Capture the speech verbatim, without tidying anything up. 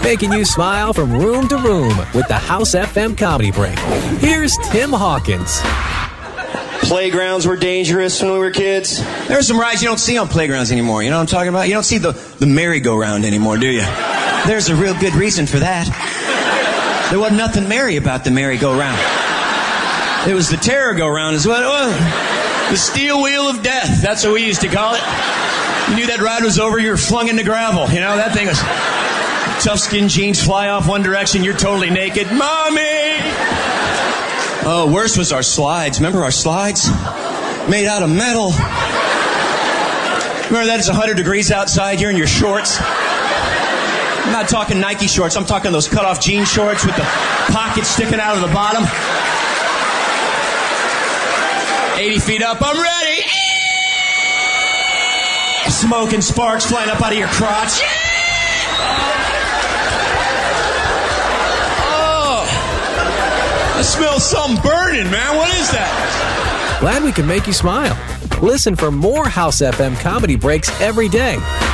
making you smile from room to room with the House F M Comedy Break. Here's Tim Hawkins. Playgrounds were dangerous when we were kids. There are some rides you don't see on playgrounds anymore. You know what I'm talking about? You don't see the, the merry-go-round anymore, do you? There's a real good reason for that. There wasn't nothing merry about the merry-go-round. It was the terror-go-round is what it was. The steel wheel of death. That's what we used to call it. You knew that ride was over, you were flung into gravel. You know, that thing was... Tough skin jeans fly off one direction, you're totally naked. Mommy! Oh, worse was our slides. Remember our slides? Made out of metal. Remember that it's one hundred degrees outside, you're in your shorts. I'm not talking Nike shorts, I'm talking those cut-off jean shorts with the pockets sticking out of the bottom. eighty feet up, I'm ready! Smoke and sparks flying up out of your crotch. I smell something burning, man. What is that? Glad we can make you smile. Listen for more House F M Comedy Breaks every day